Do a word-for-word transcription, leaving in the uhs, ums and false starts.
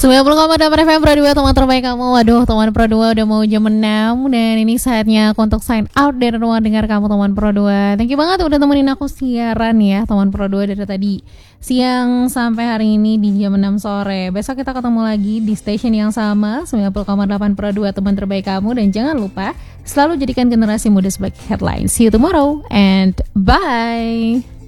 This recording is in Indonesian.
sembilan puluh koma delapan F M Pro dua, teman terbaik kamu. Waduh, teman Pro dua udah mau jam enam. Dan ini saatnya aku untuk sign out dari ruang dengar kamu, teman Pro dua. Thank you banget udah temenin aku siaran ya, teman Pro dua, dari tadi siang sampai hari ini di jam enam sore. Besok kita ketemu lagi di station yang sama, sembilan puluh koma delapan Pro dua, teman terbaik kamu. Dan jangan lupa selalu jadikan generasi muda sebagai headline. See you tomorrow and bye.